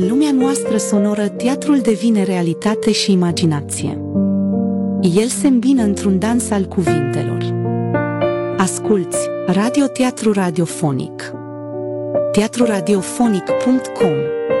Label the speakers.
Speaker 1: lumea noastră sonoră, teatrul devine realitate și imaginație. El se îmbină într-un dans al cuvintelor. Asculți radioteatru radiofonic. teatruradiofonic.com